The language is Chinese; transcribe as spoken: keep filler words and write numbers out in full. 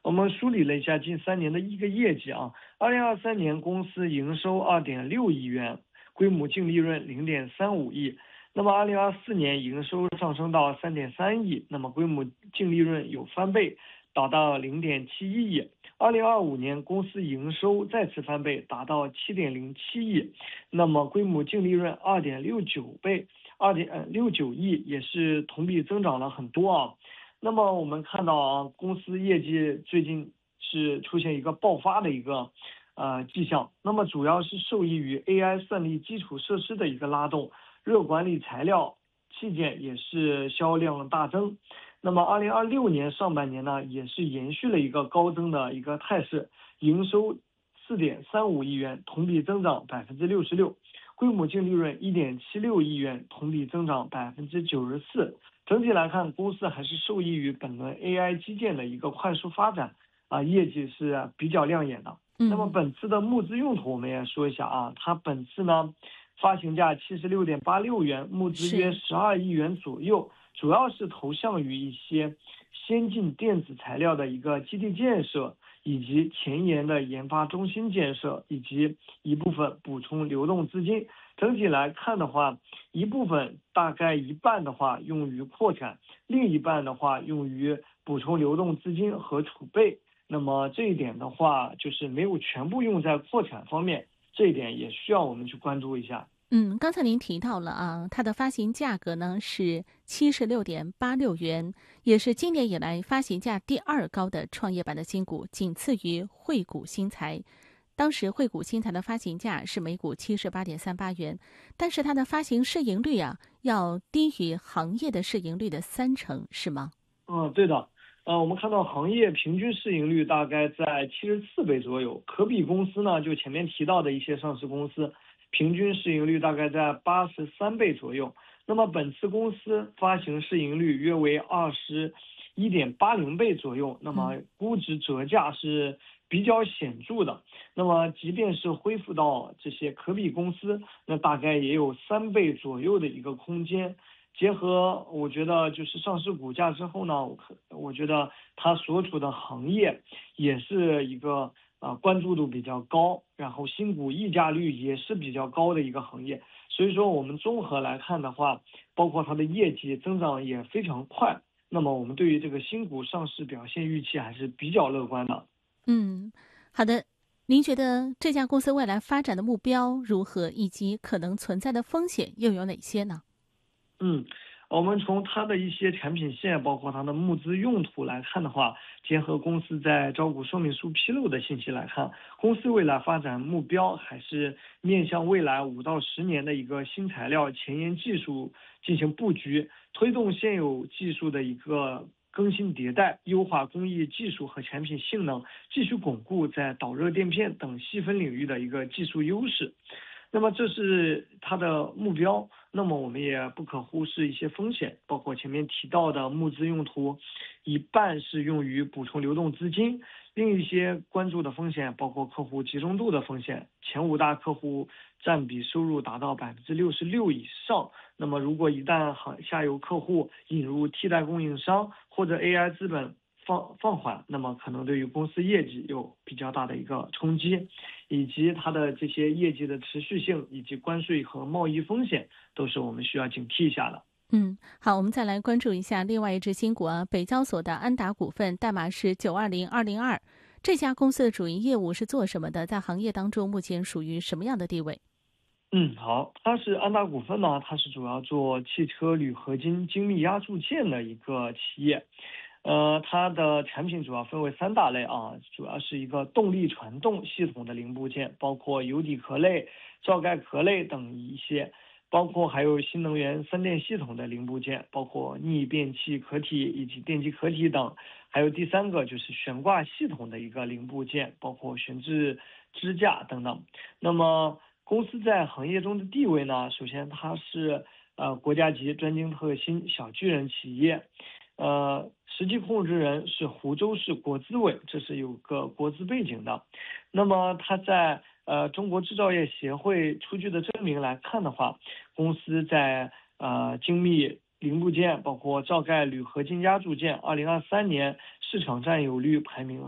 我们梳理了一下近三年的一个业绩啊，二零二三年公司营收二点六亿元，规模净利润零点三五亿。那么二零二四年营收上升到三点三亿，那么规模净利润有翻倍，达到零点七一亿。二零二五年公司营收再次翻倍，达到七点零七亿，那么规模净利润二点六九倍，二点六九亿，也是同比增长了很多啊。那么我们看到啊，公司业绩最近是出现一个爆发的一个呃迹象，那么主要是受益于 A I 算力基础设施的一个拉动，热管理材料器件也是销量大增。那么二零二六年上半年呢，也是延续了一个高增的一个态势，营收四点三五亿元，同比增长百分之六十六，规模净利润一点七六亿元，同比增长百分之九十四。整体来看，公司还是受益于本轮 A I 基建的一个快速发展啊，业绩是比较亮眼的。那么本次的募资用途我们也说一下啊，它本次呢发行价七十六点八六元，募资约十二亿元左右，主要是投向于一些先进电子材料的一个基地建设，以及前沿的研发中心建设，以及一部分补充流动资金。整体来看的话，一部分大概一半的话用于扩展，另一半的话用于补充流动资金和储备。那么这一点的话，就是没有全部用在扩产方面，这一点也需要我们去关注一下。 嗯，刚才您提到了啊，它的发行价格呢是七十六点八六元，也是今年以来发行价第二高的创业板的新股，仅次于汇谷新材。当时汇谷新材的发行价是每股七十八点三八元，但是它的发行市盈率啊要低于行业的市盈率的三成，是吗？ 嗯，对的。呃，我们看到行业平均市盈率大概在七十四倍左右，可比公司呢，就前面提到的一些上市公司，平均市盈率大概在八十三倍左右。那么本次公司发行市盈率约为二十一点八零倍左右，那么估值折价是比较显著的。那么即便是恢复到这些可比公司，那大概也有三倍左右的一个空间。结合我觉得就是上市股价之后呢，我我觉得它所处的行业也是一个呃关注度比较高，然后新股溢价率也是比较高的一个行业。所以说我们综合来看的话，包括它的业绩增长也非常快，那么我们对于这个新股上市表现预期还是比较乐观的。 嗯，好的。您觉得这家公司未来发展的目标如何，以及可能存在的风险又有哪些呢？ 嗯，我们从它的一些产品线，包括它的募资用途来看的话，结合公司在招股说明书披露的信息来看，公司未来发展目标还是面向未来五到十年的一个新材料前沿技术进行布局，推动现有技术的一个更新迭代，优化工艺技术和产品性能，继续巩固在导热垫片等细分领域的一个技术优势。那么这是它的目标，那么我们也不可忽视一些风险，包括前面提到的募资用途，一半是用于补充流动资金，另一些关注的风险包括客户集中度的风险，前五大客户占比收入达到百分之六十六以上，那么如果一旦行下游客户引入替代供应商或者 A I 资本放放缓，那么可能对于公司业绩有比较大的一个冲击，以及它的这些业绩的持续性，以及关税和贸易风险，都是我们需要警惕一下的。 嗯，好，我们再来关注一下另外一只新股啊，北交所的安达股份，代码是九二零二零二。这家公司的主营业务是做什么的？在行业当中目前属于什么样的地位？ 嗯，好，它是安达股份呢，它是主要做汽车铝合金精密压铸件的一个企业。呃，它的产品主要分为三大类啊，主要是一个动力传动系统的零部件，包括油底壳类、罩盖壳类等一些，包括还有新能源三电系统的零部件，包括逆变器壳体以及电机壳体等。还有第三个就是悬挂系统的一个零部件，包括悬置支架等等。那么公司在行业中的地位呢，首先它是呃国家级专精特新小巨人企业。呃，实际控制人是湖州市国资委，这是有个国资背景的。那么它在呃中国制造业协会出具的证明来看的话，公司在呃精密零部件，包括罩盖铝合金压铸件，二零二三年市场占有率排名